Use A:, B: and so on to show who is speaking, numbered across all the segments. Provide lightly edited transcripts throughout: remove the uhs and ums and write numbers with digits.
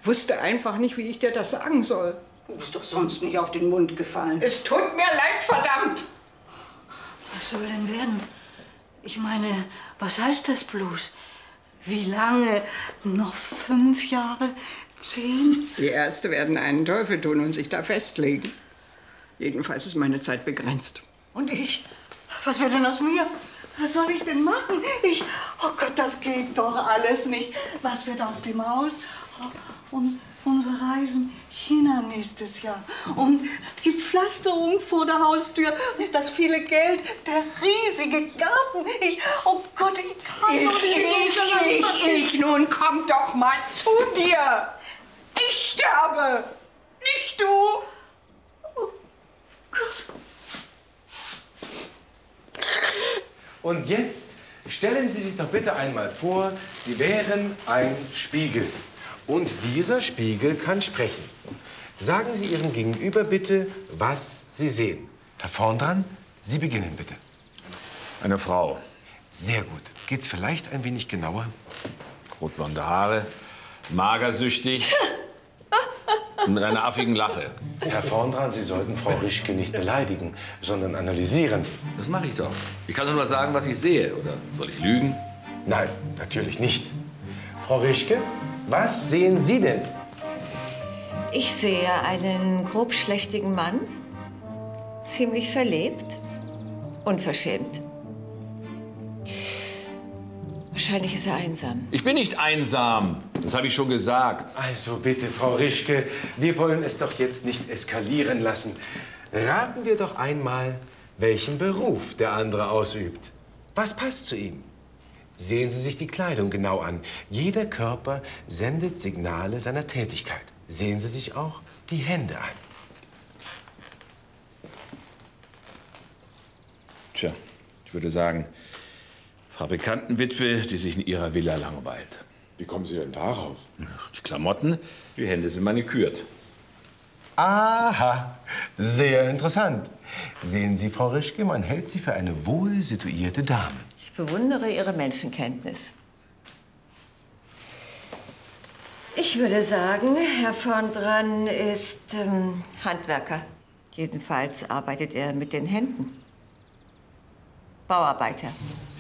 A: wusste einfach nicht, wie ich dir das sagen soll.
B: Du bist doch sonst nicht auf den Mund gefallen.
A: Es tut mir leid, verdammt!
B: Was soll denn werden? Ich meine, was heißt das bloß? Wie lange? Noch 5 Jahre? 10?
A: Die Ärzte werden einen Teufel tun und sich da festlegen. Jedenfalls ist meine Zeit begrenzt.
B: Und ich? Was wird denn aus mir? Was soll ich denn machen? Oh Gott, das geht doch alles nicht. Was wird aus dem Haus? Und unsere Reisen China nächstes Jahr. Und die Pflasterung vor der Haustür. Das viele Geld. Der riesige Garten. Oh Gott, ich kann doch nicht.
A: Ich, nun komm doch mal zu dir. Ich sterbe, nicht du.
B: Oh Gott.
C: Und jetzt stellen Sie sich doch bitte einmal vor, Sie wären ein Spiegel. Und dieser Spiegel kann sprechen. Sagen Sie Ihrem Gegenüber bitte, was Sie sehen. Herr Vorndran, Sie beginnen bitte.
D: Eine Frau.
C: Sehr gut. Geht's vielleicht ein wenig genauer?
D: Rotblonde Haare, magersüchtig und mit einer affigen Lache.
C: Herr Vorndran, Sie sollten Frau Rischke nicht beleidigen, sondern analysieren.
D: Das mache ich doch. Ich kann doch nur sagen, was ich sehe. Oder soll ich lügen?
C: Nein, natürlich nicht. Frau Rischke, was sehen Sie denn?
E: Ich sehe einen grobschlächtigen Mann, ziemlich verlebt, unverschämt. Wahrscheinlich ist er einsam.
D: Ich bin nicht einsam. Das habe ich schon gesagt.
C: Also bitte, Frau Rischke, wir wollen es doch jetzt nicht eskalieren lassen. Raten wir doch einmal, welchen Beruf der andere ausübt. Was passt zu ihm? Sehen Sie sich die Kleidung genau an. Jeder Körper sendet Signale seiner Tätigkeit. Sehen Sie sich auch die Hände an.
D: Tja, ich würde sagen, Fabrikantenwitwe, die sich in ihrer Villa langweilt.
F: Wie kommen Sie denn darauf?
D: Die Klamotten, die Hände sind manikürt.
C: Aha, sehr interessant. Sehen Sie, Frau Rischke, man hält Sie für eine wohl situierte Dame.
E: Ich bewundere Ihre Menschenkenntnis. Ich würde sagen, Herr Vorndran ist Handwerker. Jedenfalls arbeitet er mit den Händen. Bauarbeiter.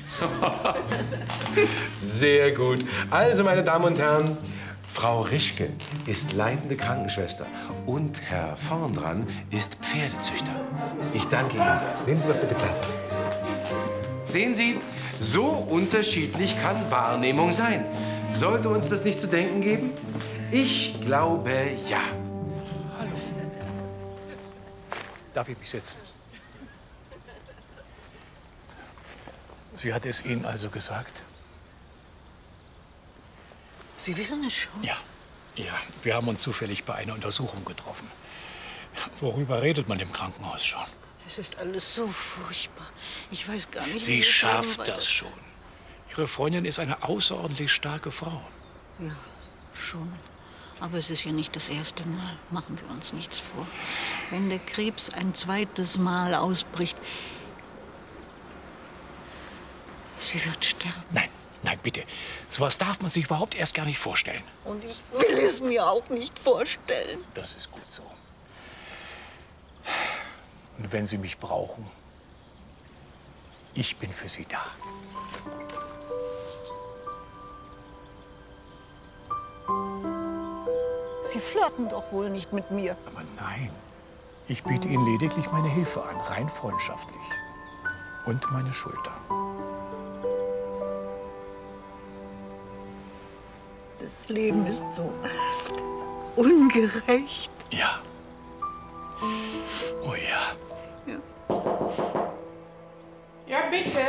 C: Sehr gut. Also, meine Damen und Herren, Frau Rischke ist leitende Krankenschwester und Herr Vorndran ist Pferdezüchter. Ich danke Ihnen. Nehmen Sie doch bitte Platz. Sehen Sie, so unterschiedlich kann Wahrnehmung sein. Sollte uns das nicht zu denken geben? Ich glaube, ja.
G: Hallo. Darf ich mich setzen? Sie hat es Ihnen also gesagt?
B: Sie wissen es schon?
G: Ja. Ja, wir haben uns zufällig bei einer Untersuchung getroffen. Worüber redet man im Krankenhaus schon?
B: Es ist alles so furchtbar. Ich weiß gar nicht,
G: Sie
B: wie ich
G: schafft
B: weiter-
G: das schon. Ihre Freundin ist eine außerordentlich starke Frau.
B: Ja, schon. Aber es ist ja nicht das erste Mal. Machen wir uns nichts vor. Wenn der Krebs ein zweites Mal ausbricht, sie wird sterben.
G: Nein, nein, bitte. Sowas darf man sich überhaupt erst gar nicht vorstellen.
B: Und ich will es mir auch nicht vorstellen.
G: Das ist gut so. Und wenn Sie mich brauchen, ich bin für Sie da.
B: Sie flirten doch wohl nicht mit mir.
G: Aber nein, ich biete Ihnen lediglich meine Hilfe an, rein freundschaftlich. Und meine Schulter.
B: Das Leben ist so ungerecht.
G: Ja. Oh ja.
A: Ja, bitte.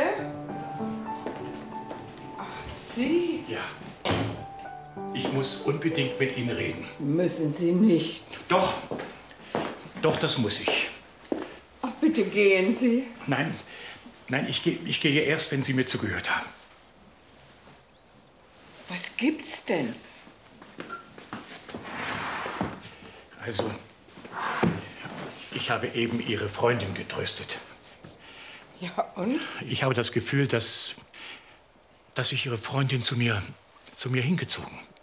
A: Ach, Sie?
G: Ja. Ich muss unbedingt mit Ihnen reden.
A: Müssen Sie nicht.
G: Doch. Doch, das muss ich.
A: Ach, bitte gehen Sie.
G: Nein, nein, ich gehe erst, wenn Sie mir zugehört haben.
A: Was gibt's denn?
G: Also, ich habe eben Ihre Freundin getröstet.
A: Ja, und?
G: Ich habe das Gefühl, dass sich Ihre Freundin zu mir hingezogen